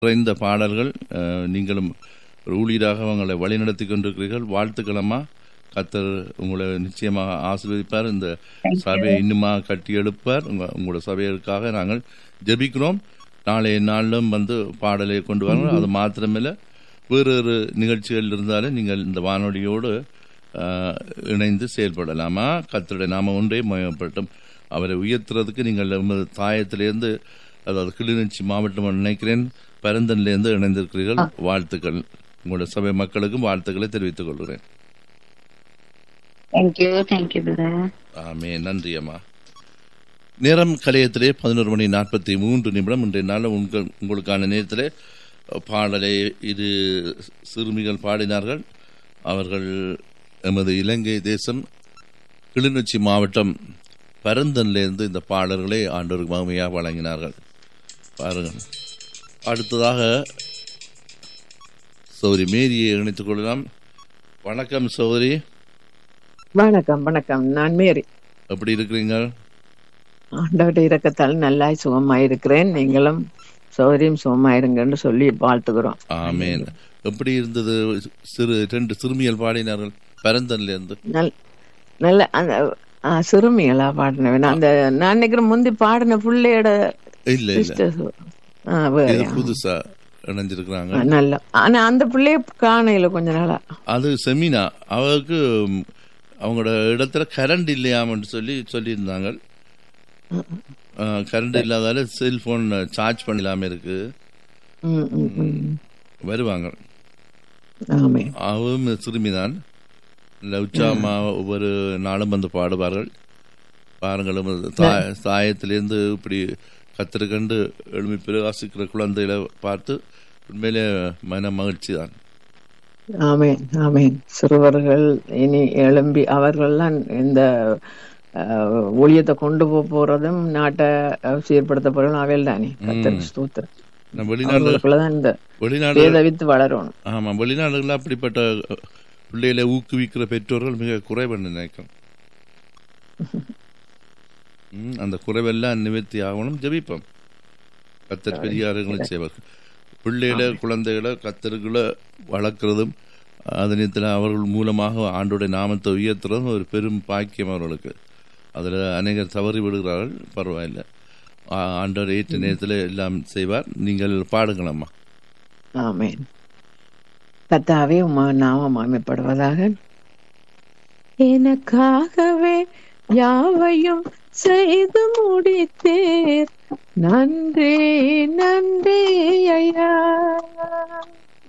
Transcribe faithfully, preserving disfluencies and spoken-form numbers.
குறைந்த பாடல்கள். நீங்களும் ஊழியராக அவங்களை வழிநடத்தி கொண்டிருக்கிறீர்கள். வாழ்த்துக்களம்மா. கர்த்தர் உங்களை நிச்சயமாக ஆசீர்வதிப்பார். இந்த சபையை இன்னுமா கட்டி எழுப்பார். உங்களோட சபைகளுக்காக நாங்கள் ஜெபிக்கிறோம். நாளைய நாளிலும் வந்து பாடலை கொண்டு வாங்க. அது மாத்திரமில்லை, வேறு ஒரு நிகழ்ச்சிகள் இருந்தாலும் நீங்கள் இந்த வானொலியோடு இணைந்து செயல்படலாமா? கர்த்தருடைய நாம ஒன்றே மகிமைப்படட்டும். அவரை உயர்த்துறதுக்கு நீங்கள் தாயத்திலிருந்து, அதாவது கிளிநொச்சி மாவட்டம் நினைக்கிறேன், பரந்தன்லேருந்து இணைந்திருக்கிறீர்கள். வாழ்த்துக்கள். உங்களோட சபை மக்களுக்கும் வாழ்த்துக்களை தெரிவித்துக் கொள்கிறேன். ஆமே, நன்றி அம்மா. நேரம் கலையத்திலே பதினோரு மணி நாற்பத்தி மூன்று நிமிடம். இன்றைய நாள் உங்கள் உங்களுக்கான நேரத்திலே பாடலை இரு சிறுமிகள் பாடினார்கள். அவர்கள் எமது இலங்கை தேசம் கிளிநொச்சி மாவட்டம் பரந்தன்லேருந்து இந்த பாடல்களை ஆண்டவருக்கு மகிமையாக வழங்கினார்கள். பாருங்கள். அடுத்ததாக சௌரி மேரியை இணைத்துக் கொள்ளலாம். வணக்கம் சௌரி. வணக்கம். வணக்கம். நான் மேரி. எப்படி இருக்கிறீங்க? ஆண்டவருடைய இரக்கத்தால் நல்லா சுகமாயிருக்கிறேன். நீங்களும் சௌரியம் சுகமாயிருங்கன்னு சொல்லி வாழ்த்துக்கிறோம். ஆமேன். எப்படி இருந்தது? சிறு ரெண்டு சிறுமிகள் பாடினார்கள் பரந்தன்ல இருந்து. நல்ல அந்த சிறுமிகளா பாடினவன் அந்த நான் நினைக்கிறேன் முந்தி பாடின பிள்ளையோட இல்ல இல்ல புதுசா இணைஞ்சிருக்கிறாங்க. நல்ல ஆனா அந்த பிள்ளைய காணையில கொஞ்ச நாளா. அது செமினா. அவருக்கு அவங்களோட இடத்துல கரண்ட் இல்லையாமன்னு சொல்லி சொல்லியிருந்தாங்க. கரண்ட் இல்லாதால செல்போன் சார்ஜ் பண்ணலாம இருக்கு. வருவாங்க. அவரும் சிறுமிதான். உச்சாமா ஒவ்வொரு நாளும் வந்து பாடுவார்கள். பாருங்களும் தாயத்திலிருந்து இப்படி கத்திருக்கண்டு எழுமி பிரகாசிக்கிற குழந்தைகளை பார்த்து உண்மையிலே மன மகிழ்ச்சி தான். ஆமேன், ஆமேன். சிறுவர்கள் இனி எழும்பி அவர்கள்லாம் இந்த ஊழியத்தை கொண்டு போக போறதும் நாட்டை சீர்படுத்த போறதும் அவையில் தானே. கர்த்தருக்கு ஸ்தோத்திரம். வெளிநாடுதான் இந்த வெளிநாடு வளரணும். ஆமா, வெளிநாடுகள் அப்படிப்பட்ட பிள்ளைகளை ஊக்குவிக்கிற பெற்றோர்கள் மிக குறைவென்று நினைக்கிறேன். அந்த குறைவெல்லாம் நிவர்த்தி ஆகணும். ஜெபிப்போம். கர்த்தர் பெரியார்கள் செய்வார். பிள்ளைகளை குழந்தைகளை கர்த்தர்களை வளர்க்கிறதும் அதனத்தில் அவர்கள் மூலமாக ஆண்டோடைய நாமத்தை உயர்த்துறதும் ஒரு பெரும் பாக்கியம் அவர்களுக்கு. அதில் அநேகர் தவறி விடுகிறார்கள். பரவாயில்லை, ஆண்டவர் ஏற்ற நேரத்தில் எல்லாம் செய்வார். நீங்கள் பாடுங்களம்மா. ஆமென். கர்த்தாவே உம்மா நாமம் மகிமைப்படுவதாக. எனக்காகவே யாவையும் செய்து முடித்தீர், நன்றி நன்றி ஐயா.